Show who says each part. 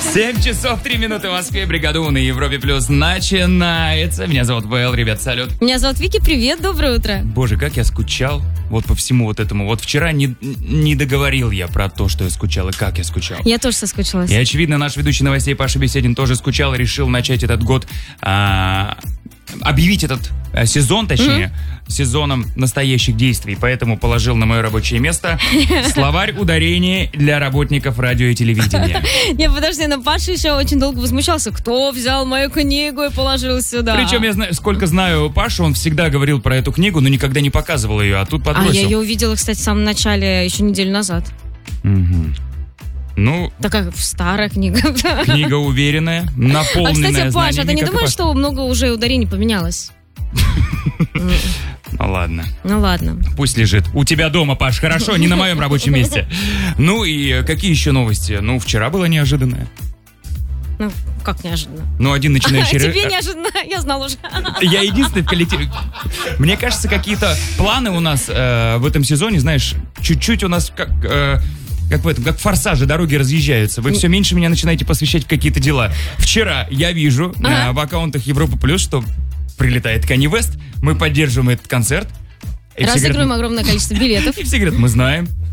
Speaker 1: 7 часов 3 минуты в Москве. Бригада У на Европе Плюс начинается. Меня зовут ВЛ, ребят, салют.
Speaker 2: Меня зовут Вики, привет, доброе утро.
Speaker 1: Боже, как я скучал вот по всему вот этому. Вот вчера не договорил я про то, что я скучал и как я скучал.
Speaker 2: Я тоже соскучилась.
Speaker 1: И, очевидно, наш ведущий новостей Паша Беседин тоже скучал и решил начать этот год, объявить этот сезон, точнее, сезоном настоящих действий. Поэтому положил на мое рабочее место словарь ударений для работников радио и телевидения.
Speaker 2: Не, подожди, но Паша еще очень долго возмущался. Кто взял мою книгу и положил сюда?
Speaker 1: Причем я сколько знаю Пашу, он всегда говорил про эту книгу, но никогда не показывал ее, а тут подбросил.
Speaker 2: А я ее увидела, кстати, в самом начале, еще неделю назад.
Speaker 1: Угу. Ну,
Speaker 2: такая старая книга.
Speaker 1: Книга уверенная, наполненная знаниями.
Speaker 2: Кстати, Паша, ты не думаешь, что много уже ударений поменялось?
Speaker 1: Ну ладно.
Speaker 2: Ну ладно.
Speaker 1: Пусть лежит. У тебя дома, Паш, хорошо, не на моем рабочем месте. Ну и какие еще новости? Ну, вчера было неожиданное.
Speaker 2: Ну, как неожиданно?
Speaker 1: Ну, один начинающий...
Speaker 2: Тебе неожиданно, я знал уже.
Speaker 1: Я единственный в коллективе. Мне кажется, какие-то планы у нас в этом сезоне, знаешь, чуть-чуть у нас как в этом, как форсажи, дороги разъезжаются. Вы все меньше меня начинаете посвящать в какие-то дела. Вчера я вижу в аккаунтах Европа Плюс, что прилетает Канье Уэст, мы поддерживаем этот концерт.
Speaker 2: Разыгрываем огромное количество билетов.
Speaker 1: И все говорят, мы знаем.